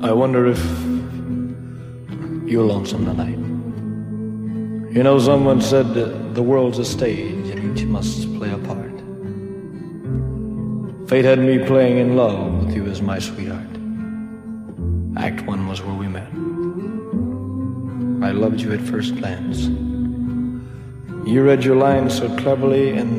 I wonder if you're lonesome tonight. You know, someone said that the world's a stage and each must play a part. Fate had me playing in love with you as my sweetheart. Act one was where we met. I loved you at first glance. You read your lines so cleverly and